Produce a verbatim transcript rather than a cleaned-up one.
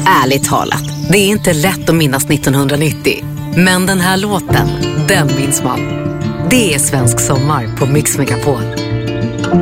Ärligt talat, det är inte lätt att minnas nittonhundranittio. Men den här låten, den minns man. Det är svensk sommar på Mix Megapol.